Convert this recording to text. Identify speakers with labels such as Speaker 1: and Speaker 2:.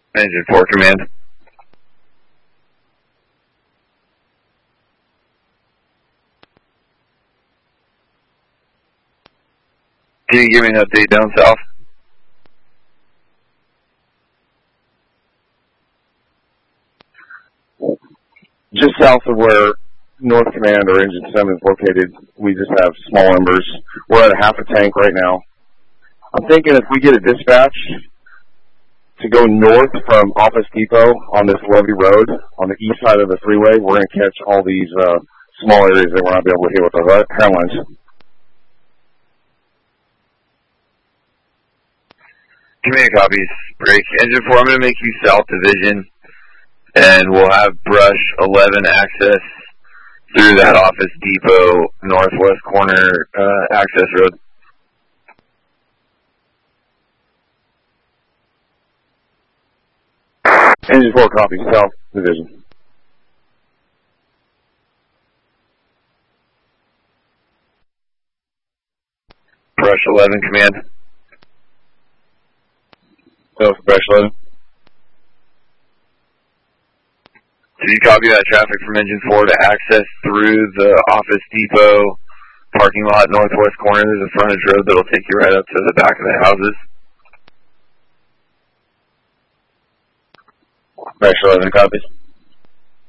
Speaker 1: Engine 4 command. Can you give me an update down south?
Speaker 2: Just south of where North Command or Engine 7 is located, we just have small embers. We're at a half a tank right now. I'm thinking if we get a dispatch to go north from Office Depot on this Levy Road, on the east side of the freeway, we're going to catch all these small areas that we're not be able to hit with the Headlines.
Speaker 1: Command copies. Break. Engine 4, I'm going to make you South Division, and we'll have Brush 11 access through that Office Depot northwest corner access road.
Speaker 2: Engine 4 copies, South Division.
Speaker 1: Brush 11 command.
Speaker 2: South Brush 11.
Speaker 1: Did you copy that traffic from Engine 4 to access through the Office Depot parking lot northwest corner? There's a frontage road that'll take you right up to the back of the houses.
Speaker 2: Brush 11 copies.